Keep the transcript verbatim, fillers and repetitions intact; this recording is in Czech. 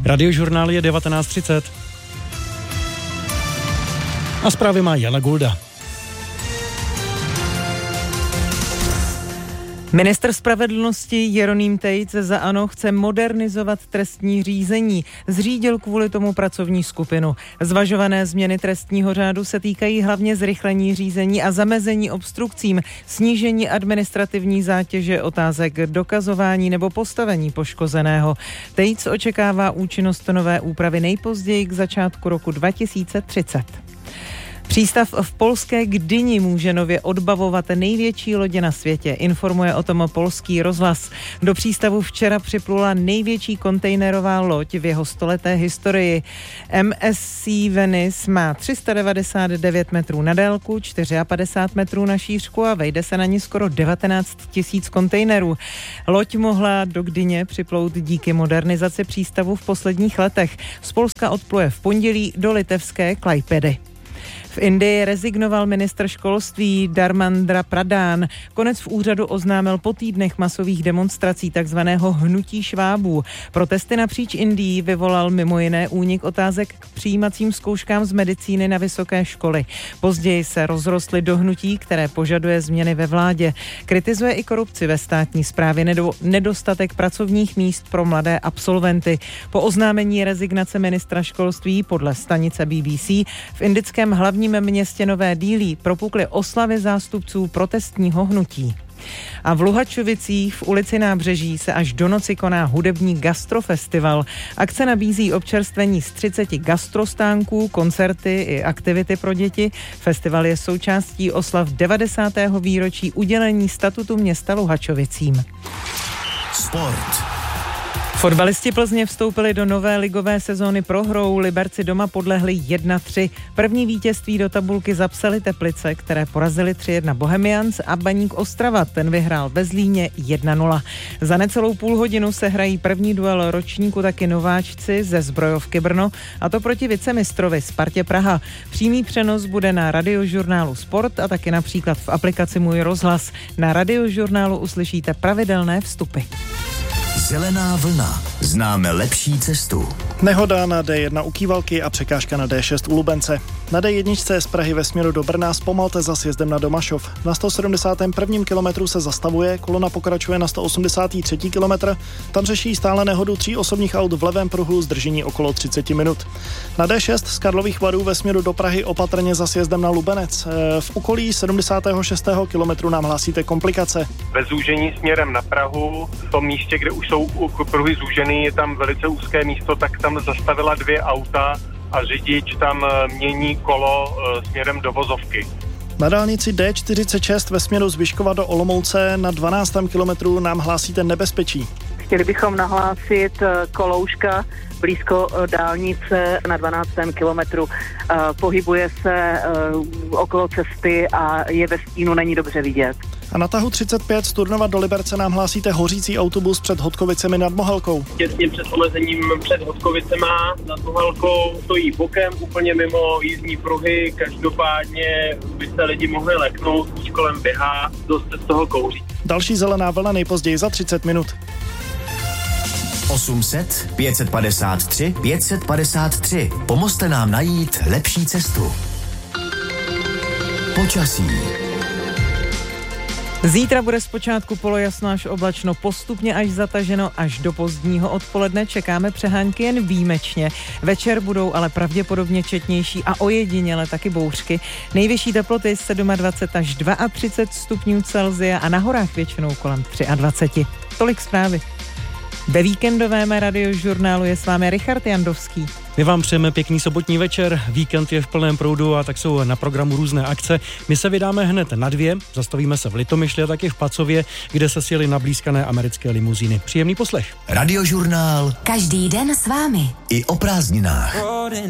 Radiožurnál je devatenáct třicet. A zprávy má Jana Gulda. Ministr spravedlnosti Jeroným Tejc za ANO chce modernizovat trestní řízení. Zřídil kvůli tomu pracovní skupinu. Zvažované změny trestního řádu se týkají hlavně zrychlení řízení a zamezení obstrukcím, snížení administrativní zátěže, otázek dokazování nebo postavení poškozeného. Tejc očekává účinnost nové úpravy nejpozději k začátku roku dva tisíce třicet. Přístav v polské Gdyni může nově odbavovat největší lodě na světě, informuje o tom polský rozhlas. Do přístavu včera připlula největší kontejnerová loď v jeho stoleté historii. M S C Venice má tři sta devadesát devět metrů na délku, padesát čtyři metrů na šířku a vejde se na ní skoro devatenáct tisíc kontejnerů. Loď mohla do Gdyně připlout díky modernizaci přístavu v posledních letech. Z Polska odpluje v pondělí do litevské Klaipedy. V Indii rezignoval ministr školství Dharmendra Pradhan. Konec v úřadu oznámil po týdnech masových demonstrací takzvaného hnutí švábů. Protesty napříč Indií vyvolal mimo jiné únik otázek k přijímacím zkouškám z medicíny na vysoké školy. Později se rozrostly do hnutí, které požaduje změny ve vládě. Kritizuje i korupci ve státní správě, nedostatek pracovních míst pro mladé absolventy. Po oznámení rezignace ministra školství podle stanice B B C v indickém hlavním městě Nové Dillí propukly oslavy zástupců protestního hnutí. A v Luhačovicích v ulici Nábřeží se až do noci koná hudební gastrofestival. Akce nabízí občerstvení z třiceti gastrostánků, koncerty i aktivity pro děti. Festival je součástí oslav devadesátého výročí udělení statutu města Luhačovicím. Sport. Fotbalisti Plzně vstoupili do nové ligové sezóny prohrou, Liberci doma podlehli jedna tři. První vítězství do tabulky zapsali Teplice, které porazili tři jedna Bohemians, a Baník Ostrava, ten vyhrál ve Zlíně jedna nula. Za necelou půl hodinu se hrají první duel ročníku taky nováčci ze Zbrojovky Brno, a to proti vicemistrovi Spartě Praha. Přímý přenos bude na Radiožurnálu Sport a taky například v aplikaci Můj rozhlas. Na Radiožurnálu uslyšíte pravidelné vstupy. Zelená vlna. Známe lepší cestu. Nehoda na D jedna u Kývalky a překážka na D šest u Lubence. Na D jedna z Prahy ve směru do Brna zpomalte za sjezdem na Domašov. Na sto sedmdesátém prvním kilometru se zastavuje, kolona pokračuje na sto osmdesátém třetím kilometr. Tam řeší stále nehodu tří osobních aut v levém pruhu, zdržení okolo třicet minut. Na D šest z Karlových Varů ve směru do Prahy opatrně za sjezdem na Lubenec. V okolí sedmdesátého šestého kilometru nám hlásíte komplikace. Bez zúžení směrem na Prahu, v tom místě, kde už jsou pruhy zúžený, je tam velice úzké místo, tak tam zastavila dvě auta a řidič tam mění kolo směrem do vozovky. Na dálnici D čtyřicet šest ve směru z Vyškova do Olomouce na dvanáctém kilometru nám hlásíte nebezpečí. Chtěli bychom nahlásit kolouška blízko dálnice na dvanáctém kilometru. Pohybuje se okolo cesty a je ve stínu, není dobře vidět. A na tahu třicet pět z Turnova do Liberce nám hlásíte hořící autobus před Hodkovicemi nad Mohelkou. Těsně před omezením před Hodkovicema nad Mohelkou stojí bokem, úplně mimo jízdní pruhy, každopádně by se lidi mohli leknout, už kolem běhá, dost z toho kouří. Další zelená vlna nejpozději za třicet minut. osm set pět padesát tři pět padesát tři. Pomozte nám najít lepší cestu. Počasí. Zítra bude zpočátku polojasno až oblačno, postupně až zataženo, až do pozdního odpoledne čekáme přehánky jen výjimečně. Večer budou ale pravděpodobně četnější a ojediněle taky bouřky. Nejvyšší teploty dvacet sedm až třicet dva stupňů Celsia a na horách většinou kolem dvacet tři. Tolik zprávy. Ve víkendovém Radiožurnálu je s vámi Richard Jandovský. My vám přejeme pěkný sobotní večer, víkend je v plném proudu a tak jsou na programu různé akce. My se vydáme hned na dvě, zastavíme se v Litomyšli a taky v Pacově, kde se sjeli nablízkané americké limuzíny. Příjemný poslech. Radiožurnál. Každý den s vámi. I o prázdninách.